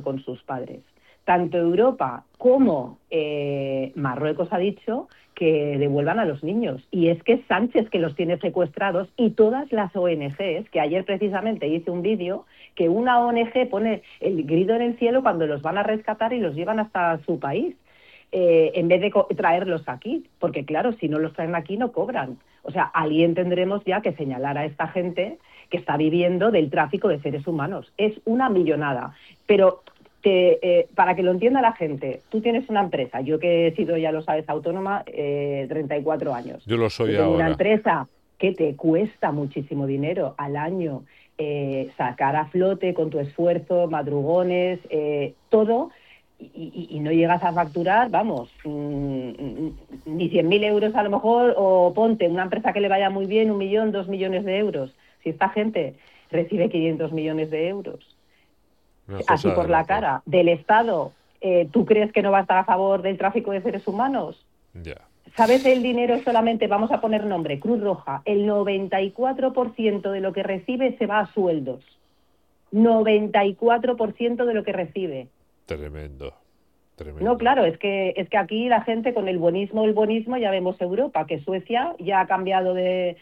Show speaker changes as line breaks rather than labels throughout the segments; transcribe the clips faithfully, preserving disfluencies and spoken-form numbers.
con sus padres. Tanto Europa como eh, Marruecos ha dicho que devuelvan a los niños. Y es que es Sánchez que los tiene secuestrados y todas las O N Ges, que ayer precisamente hice un vídeo, que una O N Ge pone el grito en el cielo cuando los van a rescatar y los llevan hasta su país, eh, en vez de traerlos aquí. Porque claro, si no los traen aquí no cobran. O sea, alguien tendremos ya que señalar a esta gente que está viviendo del tráfico de seres humanos. Es una millonada. Pero... Que, eh, para que lo entienda la gente, tú tienes una empresa, yo que he sido, ya lo sabes, autónoma, eh, treinta y cuatro años.
Yo lo soy
yo tengo
ahora.
Una empresa que te cuesta muchísimo dinero al año eh, sacar a flote con tu esfuerzo, madrugones, eh, todo, y, y, y no llegas a facturar, vamos, mmm, ni cien mil euros a lo mejor, o ponte una empresa que le vaya muy bien, un millón, dos millones de euros. Si esta gente recibe quinientos millones de euros,
Una
así
cosa
por
de
la
locos.
cara, del Estado, eh, ¿tú crees que no va a estar a favor del tráfico de seres humanos?
Ya.
¿Sabes el dinero solamente, vamos a poner nombre, Cruz Roja, el noventa y cuatro por ciento de lo que recibe se va a sueldos? noventa y cuatro por ciento de lo que recibe.
Tremendo. Tremendo.
No, claro, es que es que aquí la gente con el buenismo, el buenismo, ya vemos Europa, que Suecia ya ha cambiado de...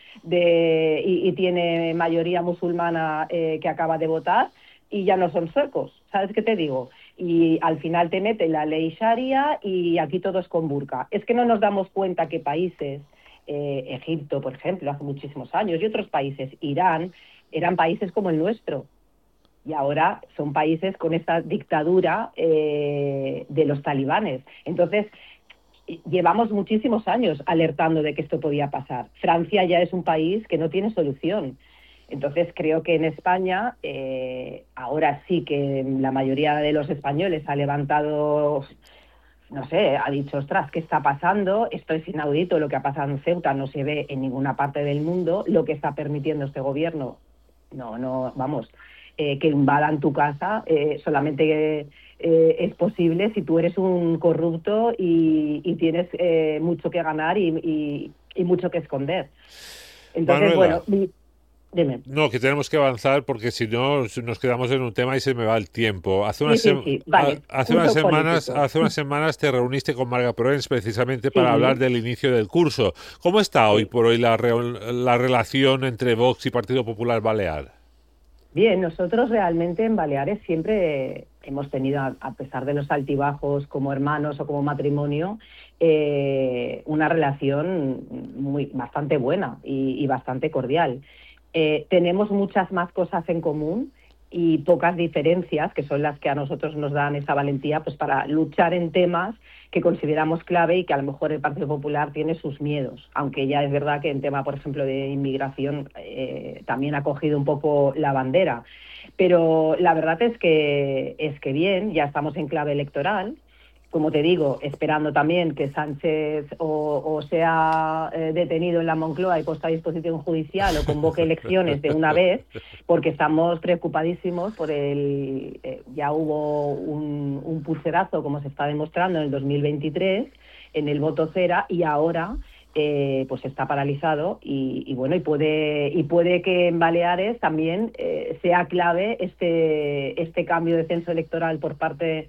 de y, y tiene mayoría musulmana eh, que acaba de votar, y ya no son suecos, ¿sabes qué te digo? Y al final te mete la ley Sharia y aquí todo es con burka. Es que no nos damos cuenta que países, eh, Egipto, por ejemplo, hace muchísimos años, y otros países, Irán, eran países como el nuestro. Y ahora son países con esta dictadura eh, de los talibanes. Entonces, llevamos muchísimos años alertando de que esto podía pasar. Francia ya es un país que no tiene solución. Entonces creo que en España, eh, ahora sí que la mayoría de los españoles ha levantado, no sé, ha dicho, ostras, ¿qué está pasando? Esto es inaudito, lo que ha pasado en Ceuta no se ve en ninguna parte del mundo, lo que está permitiendo este gobierno, no, no, vamos, eh, que invadan tu casa, eh, solamente eh, es posible si tú eres un corrupto y, y tienes eh, mucho que ganar y, y, y mucho que esconder. Entonces,
Manuela,
bueno... Mi, Dime.
no, que tenemos que avanzar porque si no nos quedamos en un tema y se me va el tiempo. Hace
Sí,
unas,
sí,
sem
sí,
ha-
vale.
hace unas
Curso
semanas,
político.
hace unas semanas te reuniste con Marga Proens precisamente para hablar
Sí,
del inicio del curso. ¿Cómo está hoy
sí.
por hoy la, re- la relación entre Vox y Partido Popular Balear?
Bien, nosotros realmente en Baleares siempre hemos tenido, a a pesar de los altibajos como hermanos o como matrimonio, eh, una relación muy bastante buena y, y bastante cordial. Eh, tenemos muchas más cosas en común y pocas diferencias, que son las que a nosotros nos dan esa valentía pues para luchar en temas que consideramos clave y que a lo mejor el Partido Popular tiene sus miedos, aunque ya es verdad que en tema, por ejemplo, de inmigración eh, también ha cogido un poco la bandera. Pero la verdad es que es que bien, ya estamos en clave electoral. Como te digo, esperando también que Sánchez o, o sea eh, detenido en la Moncloa y puesto a disposición judicial o convoque elecciones de una vez, porque estamos preocupadísimos por el... Eh, ya hubo un, un pulserazo, como se está demostrando, en el dos mil veintitrés, en el voto cera, y ahora eh, pues está paralizado y, y bueno, y puede, y puede que en Baleares también eh, sea clave este, este cambio de censo electoral por parte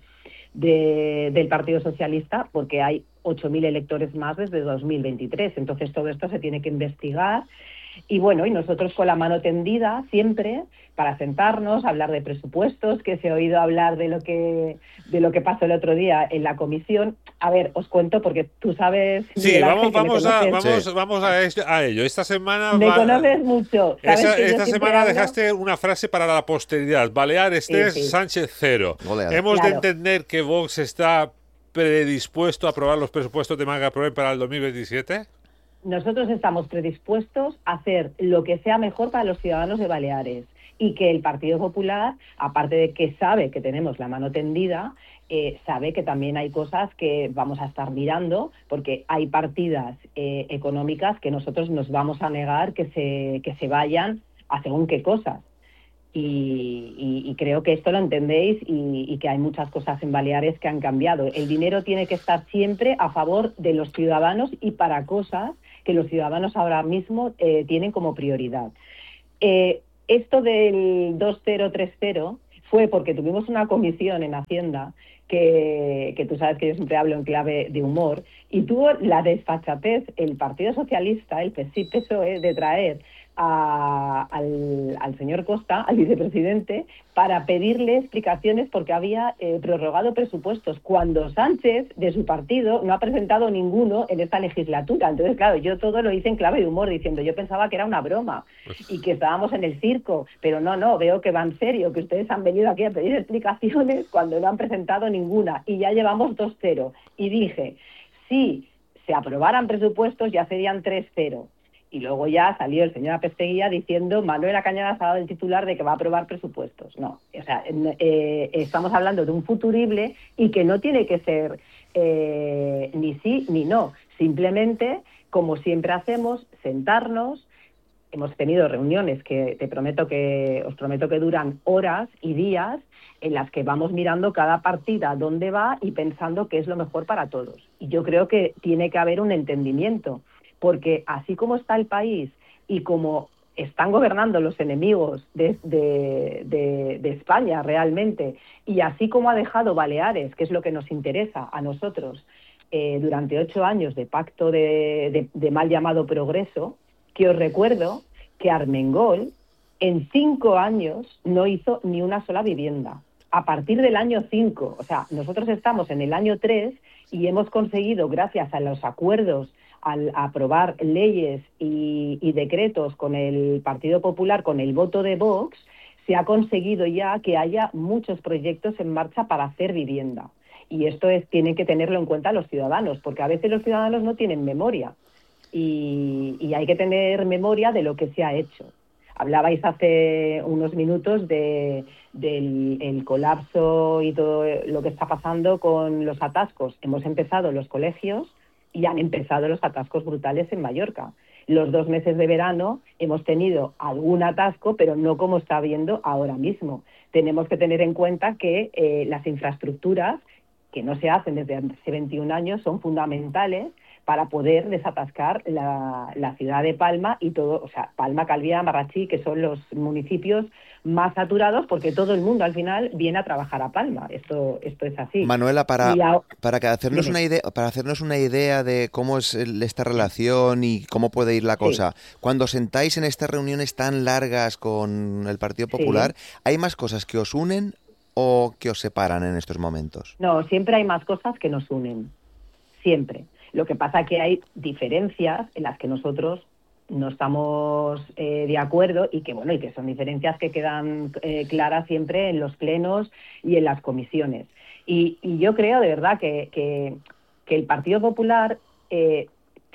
de, del Partido Socialista, porque hay ocho mil electores más desde dos mil veintitrés. Entonces todo esto se tiene que investigar. Y bueno, y nosotros con la mano tendida siempre para sentarnos, hablar de presupuestos, que se ha oído hablar de lo que de lo que pasó el otro día en la comisión. A ver, os cuento porque tú sabes,
Sí,
Miguel
vamos,
Ángel, que me
vamos a,
conoces,
vamos,
Sí.
vamos a, es- a ello. Esta semana,
me
va-
conoces mucho. Sabes
esa-
que yo
esta
siempre
semana
hablo.
dejaste una frase para la posteridad. Baleares
Sí,
tres,
sí,
Sánchez cero.
Goleada.
Hemos de
claro.
entender que Vox está predispuesto a aprobar los presupuestos de Marga Proens para el dos mil veintisiete.
Nosotros estamos predispuestos a hacer lo que sea mejor para los ciudadanos de Baleares y que el Partido Popular, aparte de que sabe que tenemos la mano tendida, eh, sabe que también hay cosas que vamos a estar mirando, porque hay partidas eh, económicas que nosotros nos vamos a negar que se, que se vayan a según qué cosas. Y, y, y creo que esto lo entendéis y, y que hay muchas cosas en Baleares que han cambiado. El dinero tiene que estar siempre a favor de los ciudadanos y para cosas que los ciudadanos ahora mismo eh, tienen como prioridad. Eh, esto del dos cero tres cero fue porque tuvimos una comisión en Hacienda, que, que tú sabes que yo siempre hablo en clave de humor, y tuvo la desfachatez el Partido Socialista, el P S I P S O E, de traer a, al, al señor Costa, al vicepresidente, para pedirle explicaciones porque había eh, prorrogado presupuestos, cuando Sánchez, de su partido, no ha presentado ninguno en esta legislatura. Entonces, claro, yo todo lo hice en clave de humor, diciendo, yo pensaba que era una broma y que estábamos en el circo, pero no, no, veo que va en serio, que ustedes han venido aquí a pedir explicaciones cuando no han presentado ninguna, y ya llevamos dos cero. Y dije, si se aprobaran presupuestos ya serían tres cero. Y luego ya salió el señor Apesteguía diciendo, Manuela Cañadas ha dado el titular de que va a aprobar presupuestos. No, o sea, eh, estamos hablando de un futurible y que no tiene que ser eh, ni sí ni no. Simplemente, como siempre hacemos, sentarnos. Hemos tenido reuniones que te prometo que os prometo que duran horas y días, en las que vamos mirando cada partida dónde va y pensando qué es lo mejor para todos. Y yo creo que tiene que haber un entendimiento, porque así como está el país y como están gobernando los enemigos de, de, de, de España realmente, y así como ha dejado Baleares, que es lo que nos interesa a nosotros, eh, durante ocho años de pacto de, de, de mal llamado progreso, que os recuerdo que Armengol en cinco años no hizo ni una sola vivienda. A partir del año cinco, o sea, nosotros estamos en el año tres y hemos conseguido, gracias a los acuerdos, al aprobar leyes y, y decretos con el Partido Popular, con el voto de Vox, se ha conseguido ya que haya muchos proyectos en marcha para hacer vivienda. Y esto es, tienen que tenerlo en cuenta los ciudadanos, porque a veces los ciudadanos no tienen memoria. Y, y hay que tener memoria de lo que se ha hecho. Hablabais hace unos minutos de, del el colapso y todo lo que está pasando con los atascos. Hemos empezado los colegios y han empezado los atascos brutales en Mallorca. Los dos meses de verano hemos tenido algún atasco, pero no como está habiendo ahora mismo. Tenemos que tener en cuenta que eh, las infraestructuras, que no se hacen desde hace veintiún años, son fundamentales para poder desatascar la, la ciudad de Palma y todo, o sea, Palma, Calviá, Marratxí, que son los municipios más saturados, porque todo el mundo al final viene a trabajar a Palma. Esto, esto es así.
Manuela, para,
a...
para que hacernos una idea, para hacernos una idea de cómo es el, esta relación y cómo puede ir la cosa, sí. Cuando sentáis en estas reuniones tan largas con el Partido Popular, sí. ¿Hay más cosas que os unen o que os separan en estos momentos?
No, siempre hay más cosas que nos unen. Siempre. Lo que pasa es que hay diferencias en las que nosotros no estamos eh, de acuerdo y que bueno y que son diferencias que quedan eh, claras siempre en los plenos y en las comisiones. Y, y yo creo de verdad que, que, que el Partido Popular eh,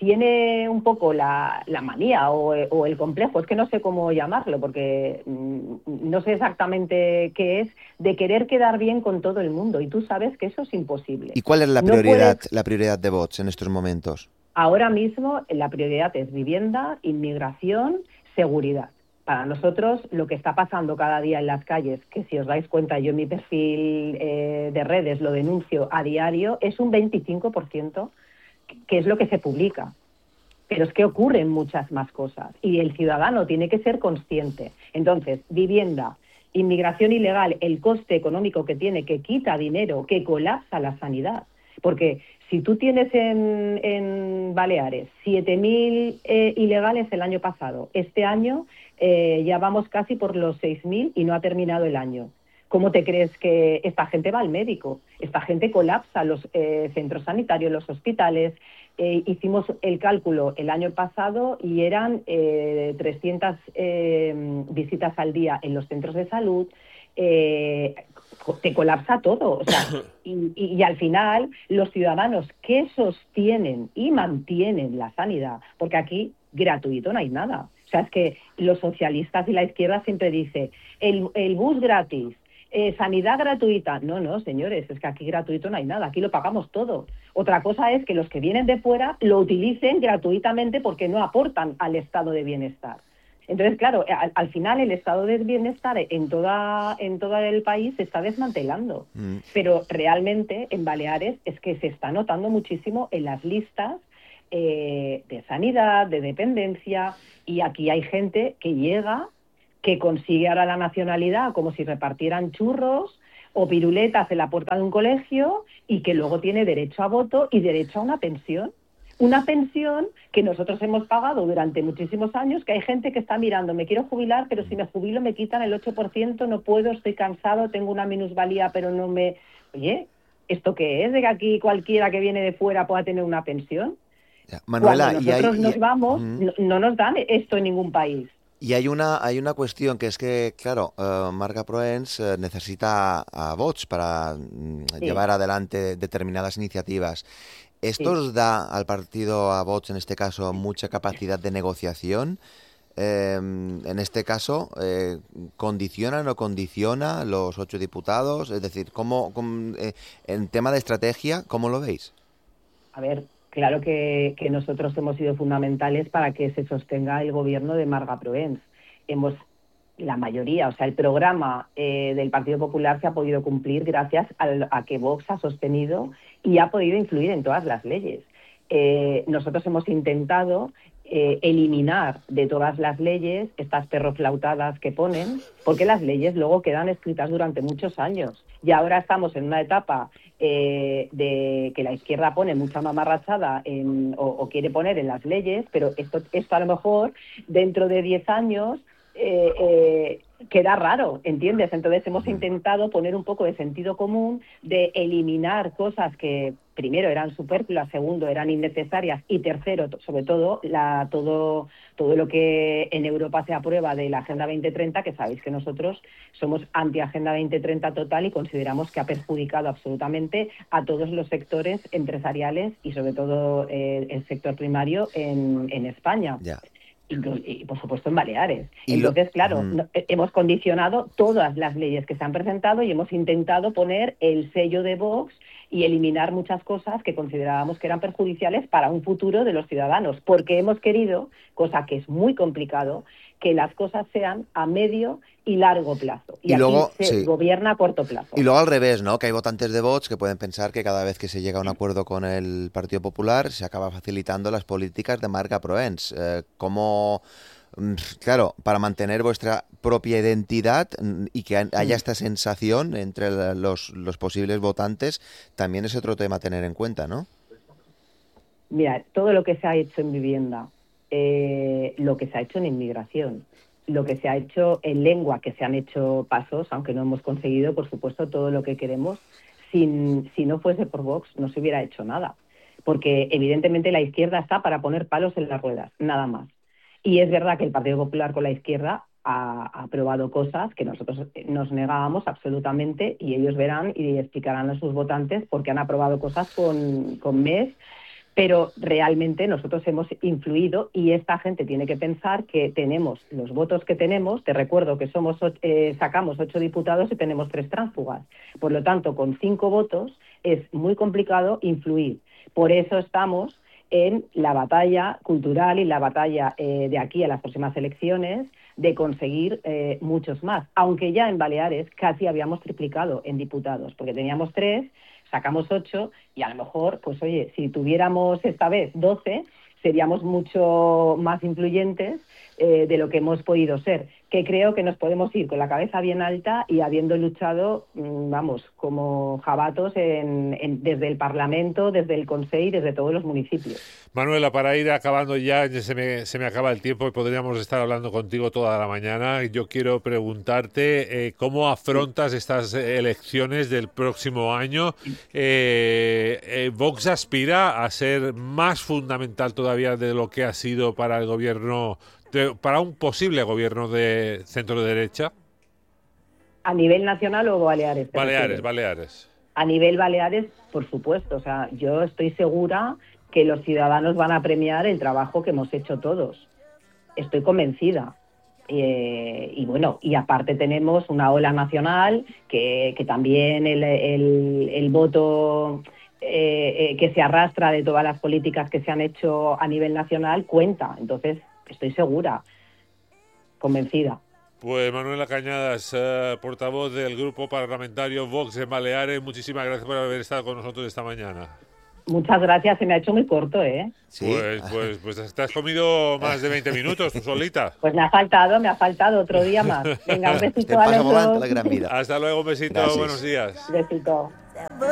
tiene un poco la, la manía o, o el complejo, es que no sé cómo llamarlo, porque mmm, no sé exactamente qué es, de querer quedar bien con todo el mundo, y tú sabes que eso es imposible.
¿Y cuál es la prioridad, no puedes... la prioridad de Vox en estos momentos?
Ahora mismo la prioridad es vivienda, inmigración, seguridad. Para nosotros lo que está pasando cada día en las calles, que si os dais cuenta yo en mi perfil eh, de redes lo denuncio a diario, es un veinticinco por ciento que es lo que se publica. Pero es que ocurren muchas más cosas y el ciudadano tiene que ser consciente. Entonces, vivienda, inmigración ilegal, el coste económico que tiene, que quita dinero, que colapsa la sanidad. Porque si tú tienes en, en Baleares siete mil eh, ilegales el año pasado, este año eh, ya vamos casi por los seis mil y no ha terminado el año. ¿Cómo te crees que esta gente va al médico? Esta gente colapsa los eh, centros sanitarios, los hospitales. Eh, hicimos el cálculo el año pasado y eran eh, trescientas eh, visitas al día en los centros de salud. Eh, te colapsa todo. O sea, y, y, y al final los ciudadanos que sostienen y mantienen la sanidad, porque aquí gratuito no hay nada. O sea, es que los socialistas y la izquierda siempre dicen el, el bus gratis, Eh, sanidad gratuita. No, no, señores, es que aquí gratuito no hay nada, aquí lo pagamos todo. Otra cosa es que los que vienen de fuera lo utilicen gratuitamente porque no aportan al estado de bienestar. Entonces, claro, al, al final el estado de bienestar en toda en todo el país se está desmantelando. Mm. Pero realmente en Baleares es que se está notando muchísimo en las listas eh, de sanidad, de dependencia, y aquí hay gente que llega que consigue ahora la nacionalidad como si repartieran churros o piruletas en la puerta de un colegio y que luego tiene derecho a voto y derecho a una pensión. Una pensión que nosotros hemos pagado durante muchísimos años, que hay gente que está mirando, me quiero jubilar, pero si me jubilo me quitan el ocho por ciento, no puedo, estoy cansado, tengo una minusvalía, pero no me... Oye, ¿esto qué es? ¿De que aquí cualquiera que viene de fuera pueda tener una pensión?
Ya. Manuela,
Cuando nosotros
y hay,
nos
y,
vamos,
uh-huh.
no, no nos dan esto en ningún país.
Y hay una, hay una cuestión que es que, claro, uh, Marga Proens uh, necesita a Vox para mm,
Sí.
llevar adelante determinadas iniciativas. ¿Esto
Sí.
os da al partido, a Vox en este caso, mucha capacidad de negociación? Eh, en este caso, eh, ¿condiciona o no condiciona los ocho diputados? Es decir, ¿cómo, cómo eh, en tema de estrategia, cómo lo veis?
A ver, claro que, que nosotros hemos sido fundamentales para que se sostenga el gobierno de Marga Proens. Hemos, la mayoría, o sea, el programa eh, del Partido Popular se ha podido cumplir gracias a, a que Vox ha sostenido y ha podido influir en todas las leyes. Eh, nosotros hemos intentado eh, eliminar de todas las leyes estas perroflautadas que ponen, porque las leyes luego quedan escritas durante muchos años. Y ahora estamos en una etapa eh, de que la izquierda pone mucha mamarrachada en, o, o quiere poner en las leyes, pero esto, esto a lo mejor dentro de diez años eh, eh, queda raro, ¿entiendes? Entonces hemos intentado poner un poco de sentido común, de eliminar cosas que primero eran superfluas, segundo eran innecesarias y tercero, sobre todo, la, todo, todo lo que en Europa se aprueba de la Agenda veinte treinta, que sabéis que nosotros somos anti-Agenda veinte treinta total y consideramos que ha perjudicado absolutamente a todos los sectores empresariales y sobre todo eh, el sector primario en, en España.
Ya.
Y, por supuesto en Baleares.
Y
Entonces,
lo...
claro,
mm.
no, hemos condicionado todas las leyes que se han presentado y hemos intentado poner el sello de Vox y eliminar muchas cosas que considerábamos que eran perjudiciales para un futuro de los ciudadanos, porque hemos querido, cosa que es muy complicado, que las cosas sean a medio y largo plazo. Y,
y
aquí
luego,
se
sí.
gobierna a corto plazo.
Y luego al revés, ¿no? Que hay votantes de Vox que pueden pensar que cada vez que se llega a un acuerdo con el Partido Popular se acaba facilitando las políticas de Marga Proens. Eh, ¿Cómo...? Claro, para mantener vuestra propia identidad y que haya esta sensación entre los, los posibles votantes, también es otro tema a tener en cuenta, ¿no?
Mira, todo lo que se ha hecho en vivienda, eh, lo que se ha hecho en inmigración, lo que se ha hecho en lengua, que se han hecho pasos, aunque no hemos conseguido, por supuesto, todo lo que queremos, sin, si no fuese por Vox no se hubiera hecho nada, porque evidentemente la izquierda está para poner palos en las ruedas, nada más. Y es verdad que el Partido Popular con la izquierda ha, ha aprobado cosas que nosotros nos negábamos absolutamente y ellos verán y explicarán a sus votantes por qué han aprobado cosas con, con M E S, pero realmente nosotros hemos influido y esta gente tiene que pensar que tenemos los votos que tenemos. Te recuerdo que somos eh, sacamos ocho diputados y tenemos tres tránsfugas. Por lo tanto, con cinco votos es muy complicado influir. Por eso estamos en la batalla cultural y la batalla eh, de aquí a las próximas elecciones de conseguir eh, muchos más, aunque ya en Baleares casi habíamos triplicado en diputados, porque teníamos tres, sacamos ocho y a lo mejor, pues oye, si tuviéramos esta vez doce, seríamos mucho más influyentes eh, de lo que hemos podido ser, que creo que nos podemos ir con la cabeza bien alta y habiendo luchado, vamos, como jabatos en, en, desde el Parlamento, desde el Consejo y desde todos los municipios.
Manuela, para ir acabando ya, se me, se me acaba el tiempo y podríamos estar hablando contigo toda la mañana. Yo quiero preguntarte eh, cómo afrontas estas elecciones del próximo año. Eh, eh, ¿Vox aspira a ser más fundamental todavía de lo que ha sido para el gobierno, de, para un posible gobierno de centro-derecha?
¿A nivel nacional o Baleares?
Baleares, Baleares.
A nivel Baleares, por supuesto. O sea, yo estoy segura que los ciudadanos van a premiar el trabajo que hemos hecho todos. Estoy convencida. Eh, y bueno, y aparte tenemos una ola nacional que, que también el, el, el voto eh, eh, que se arrastra de todas las políticas que se han hecho a nivel nacional cuenta. Entonces, estoy segura, convencida.
Pues Manuela Cañadas, eh, portavoz del Grupo Parlamentario Vox en Baleares, muchísimas gracias por haber estado con nosotros esta mañana.
Muchas gracias, se me ha hecho muy corto, ¿eh?
Sí.
Pues, pues, pues te has comido más de veinte minutos tú solita.
Pues me ha faltado, me ha faltado otro día más. Venga, un besito
Te
a
pasa
los
volante
dos.
la gran vida.
Hasta luego, un besito,
Gracias.
buenos días.
Besito.